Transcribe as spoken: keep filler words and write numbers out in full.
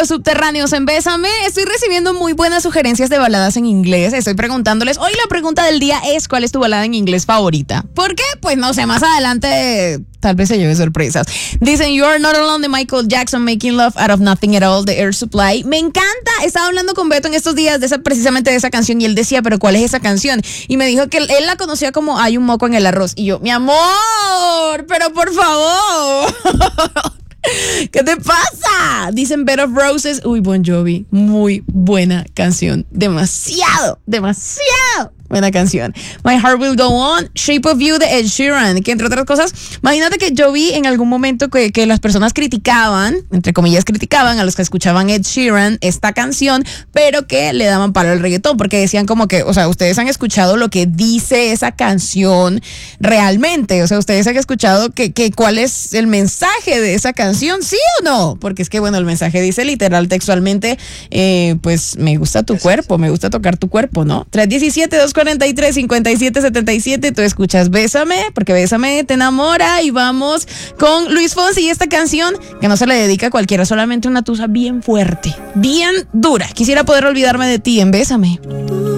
los subterráneos en Bésame. Estoy recibiendo muy buenas sugerencias de baladas en inglés. Estoy preguntándoles. Hoy la pregunta del día es: ¿cuál es tu balada en inglés favorita? ¿Por qué? Pues no sé, más adelante tal vez se lleve sorpresas. Dicen You Are Not Alone de Michael Jackson, Making Love Out of Nothing at All de Air Supply. Me encanta. Estaba hablando con Beto en estos días de esa, precisamente de esa canción, y él decía, pero ¿cuál es esa canción? Y me dijo que él, él la conocía como Hay un moco en el arroz. Y yo, mi amor, pero por favor. ¿Qué te pasa? Dicen Bed of Roses. Uy, Bon Jovi. Muy buena canción. Demasiado, demasiado buena canción. My Heart Will Go On, Shape of You de Ed Sheeran, que entre otras cosas, imagínate que yo vi en algún momento que, que las personas criticaban, entre comillas criticaban a los que escuchaban Ed Sheeran esta canción, pero que le daban palo al reggaetón, porque decían como que, o sea, ustedes han escuchado lo que dice esa canción realmente, o sea, ustedes han escuchado que, que cuál es el mensaje de esa canción, ¿sí o no? Porque es que, bueno, el mensaje dice literal, textualmente, eh, pues, me gusta tu cuerpo, me gusta tocar tu cuerpo, ¿no? tres diecisiete, dos cuarenta y tres, cincuenta y siete setenta y siete, tú escuchas Bésame, porque Bésame te enamora, y vamos con Luis Fonsi y esta canción que no se le dedica a cualquiera, solamente una tusa bien fuerte, bien dura. Quisiera poder olvidarme de ti en Bésame.